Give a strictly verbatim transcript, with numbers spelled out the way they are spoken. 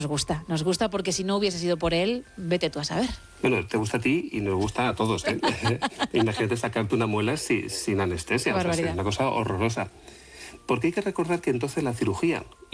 Nos gusta, nos gusta porque si no hubiese sido por él, vete tú a saber. Bueno, te gusta a ti y nos gusta a todos, ¿eh? Imagínate sacarte una muela sin, sin anestesia, o sea, sería una cosa horrorosa. Porque hay que recordar que entonces la cirugía